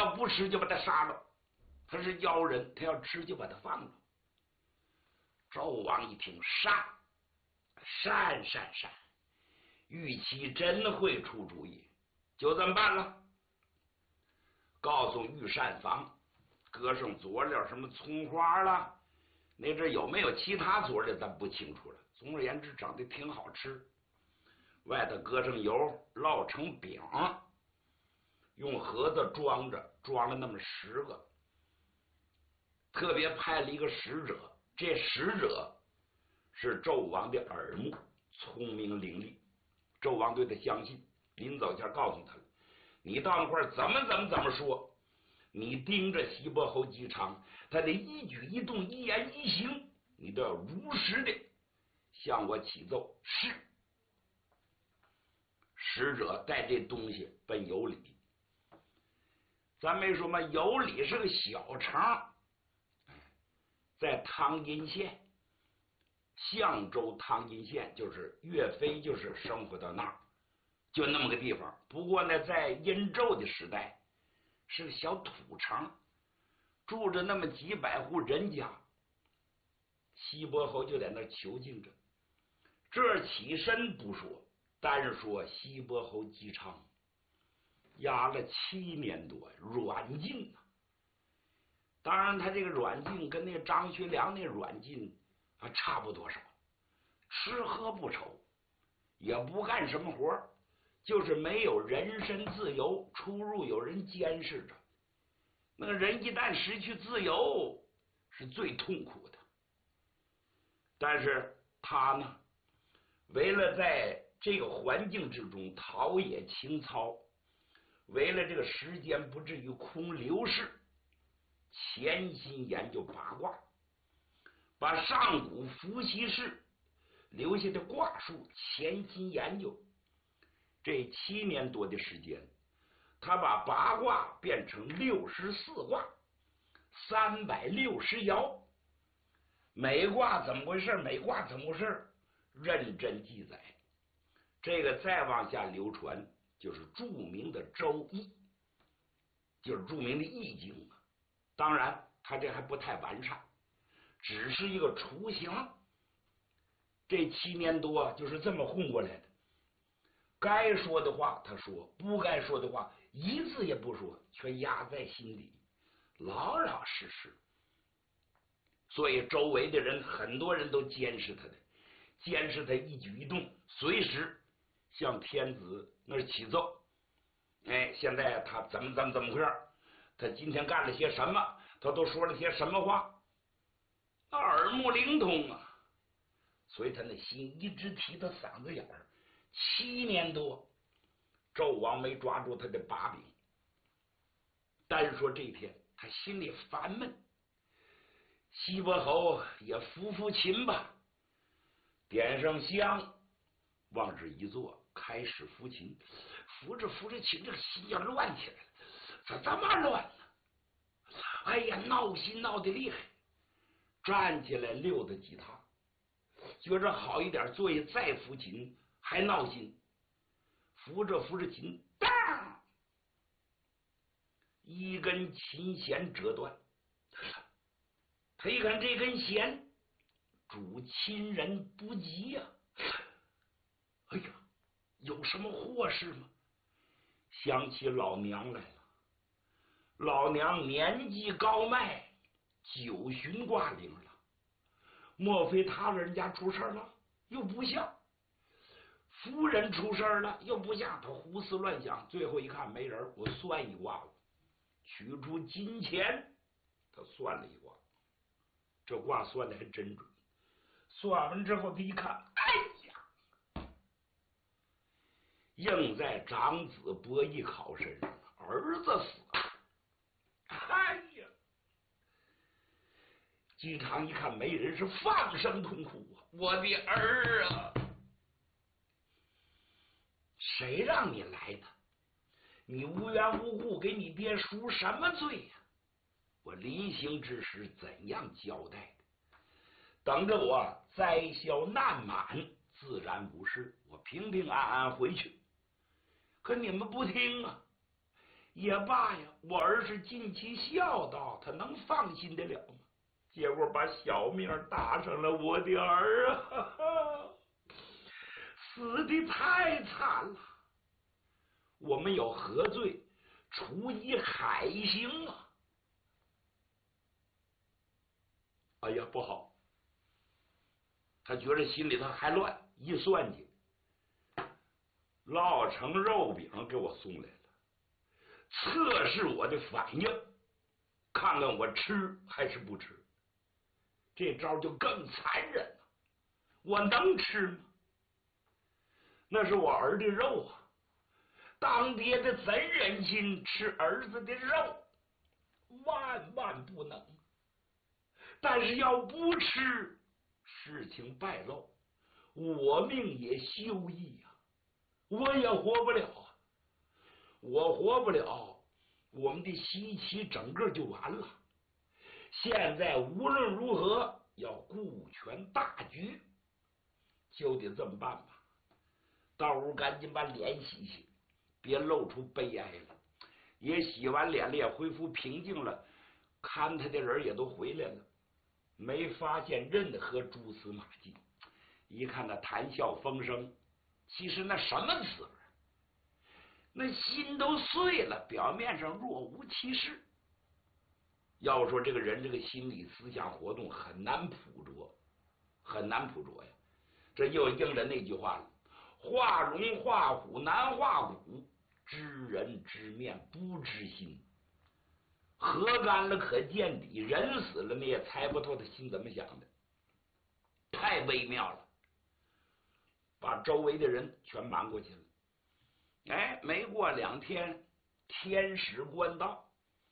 要不吃就把他杀了，他是妖人，他要吃就把他放了。纣王一听，善，玉琪真会出主意，就这么办了。告诉御膳房，搁上佐料，什么葱花啦，那阵有没有其他佐料咱不清楚了。总而言之，长得挺好吃。外头搁上油，烙成饼，用盒子装着，装了那么10个。特别派了一个使者，这使者是纣王的耳目，聪明伶俐。纣王对他相信，临走前告诉他了，你到那块怎么说，你盯着西伯侯姬昌，他的一举一动一言一行，你都要如实的向我启奏。是。使者带这东西奔有里，咱没说嘛，有里是个小城，在汤阴县，相州汤阴县，就是岳飞就是生活到那儿，就那么个地方。不过呢，在殷纣的时代是个小土城，住着那么几百户人家。西伯侯就在那儿囚禁着。这起身不说，单说西伯侯姬昌压了7年多，软禁啊。当然他这个软禁跟那张学良那软禁差不多少，吃喝不愁，也不干什么活，就是没有人身自由，出入有人监视着。那个人一旦失去自由，是最痛苦的。但是他呢，为了在这个环境之中陶冶情操，为了这个时间不至于空流逝，潜心研究八卦，把上古伏羲氏留下的卦术潜心研究。这7年多的时间，他把八卦变成64卦，360爻，每卦怎么回事，每卦怎么回事，认真记载。这个再往下流传，就是著名的《周易》，就是著名的易经啊。当然他这还不太完善，只是一个雏形。这7年多就是这么混过来的，该说的话他说，不该说的话一字也不说，却压在心底，老老实实。所以周围的人很多人都监视他的，监视他一举一动，随时向天子那儿启奏。现在他怎么回事，他今天干了些什么，他都说了些什么话，耳目灵通啊。所以他那心一直提到嗓子眼儿。7年多，纣王没抓住他的把柄。单说这一天，他心里烦闷。西伯侯也抚琴吧，点上香，往这一坐，开始抚琴。抚着琴，这个心就乱起来了。咋这么乱呢？哎呀，闹心闹得厉害。站起来溜达吉他，觉着好一点，坐下再抚琴，还闹心。抚着琴，当，一根琴弦折断。他一看这根弦，主亲人不及呀！哎呀，有什么祸事吗？想起老娘来了。老娘年纪高迈，9旬挂铃了，莫非他人家出事了？又不像。夫人出事了，又不像。他胡思乱想，最后一看没人，我算一卦吧，取出金钱，他算了一卦。这卦算的还真准。算完之后，他一看，哎呀，应在长子伯邑考身上，儿子死了。哎呀，姬昌一看没人，是放声痛哭啊！我的儿啊，谁让你来的？你无缘无故给你爹赎什么罪呀？我临行之时怎样交代的？等着我灾消难满，自然无事，我平平安安回去。可你们不听啊！ 也罢呀，我儿是尽其孝道，他能放心得了吗？结果把小命搭上了我的儿啊，死的太惨了。我们要何罪？处以海刑啊！哎呀，不好！他觉得心里头还乱，一算计，烙成肉饼给我送来了，测试我的反应，看看我吃还是不吃。这招就更残忍了，我能吃吗？那是我儿的肉啊，当爹的怎忍心吃儿子的肉？万万不能！但是要不吃，事情败露，我命也休矣呀，我也活不了啊！我活不了，我们的西岐整个就完了。现在无论如何要顾全大局，就得这么办吧。到屋赶紧把脸洗洗，别露出悲哀了。也洗完脸了，也恢复平静了，看他的人也都回来了，没发现任何蛛丝马迹。一看那谈笑风生，其实那什么滋味？那心都碎了，表面上若无其事。要说这个人这个心理思想活动很难捕捉，很难捕捉呀。这又应了那句话了：画龙画虎难画骨，知人知面不知心。河干了可见底，人死了你也猜不透他心怎么想的，太微妙了。把周围的人全瞒过去了。哎，没过2天，天使官到，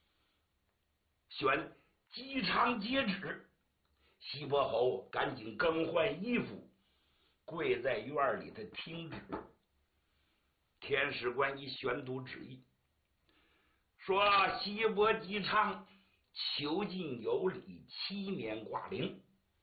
选姬昌接旨。西伯侯赶紧更换衣服，跪在院里头听旨。天使官一宣读旨意，说西伯姬昌囚禁有理，7年挂零，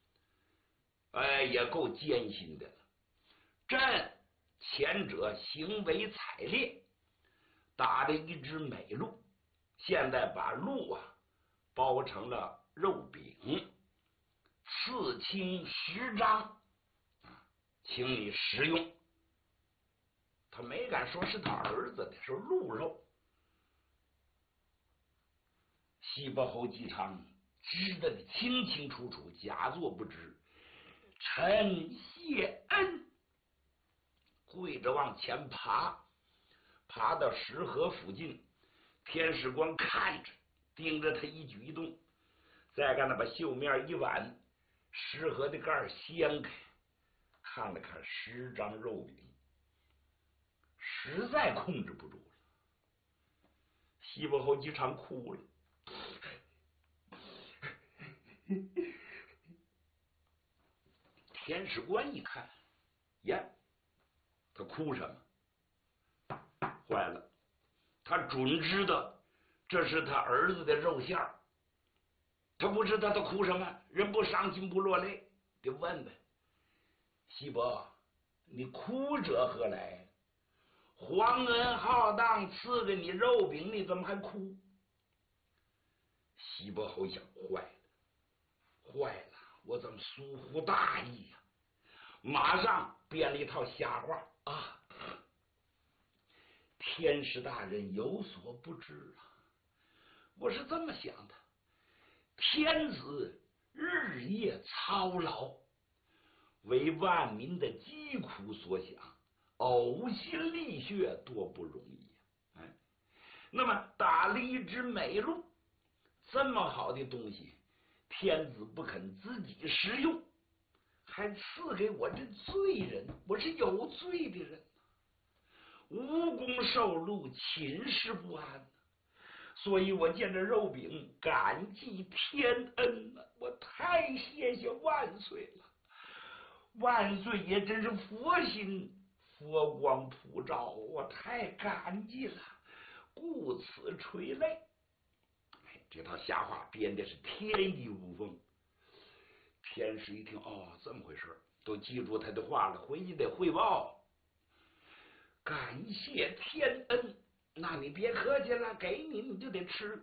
也够艰辛的了。朕前者行为采猎，打了一只美鹿，现在把鹿包成了肉饼，刺青10张，请你食用。他没敢说是他儿子的，是鹿肉。西伯侯姬昌知得清清楚楚，假作不知。臣谢恩，跪着往前爬，爬到石河附近。天使官看着，盯着他一举一动，再看他把袖面一挽，石河的盖掀开，看了看10张肉饼，实在控制不住了。西伯侯姬昌哭了。天使官一看，呀，他哭什么？坏了，他准知道这是他儿子的肉馅儿，他不知道他哭什么，人不伤心不落泪，得问问西伯，你哭者何来？皇恩浩荡，赐给你肉饼，你怎么还哭？西伯侯想，坏了，坏了，我怎么疏忽大意呀？马上编了一套瞎话啊！天师大人有所不知啊，我是这么想的：天子日夜操劳，为万民的疾苦所想，呕心沥血，多不容易呀！那么打了一只美鹿，这么好的东西，天子不肯自己食用，还赐给我这罪人，我是有罪的人，无功受禄，寝食不安，所以我见这肉饼，感激天恩了，我太谢谢万岁了，万岁也真是佛心，佛光普照，我太感激了，故此垂泪。这套瞎话编的是天衣无缝。天使一听，哦，这么回事，都记住他的话了，回去得汇报。感谢天恩， 那你别客气了，给你就得吃。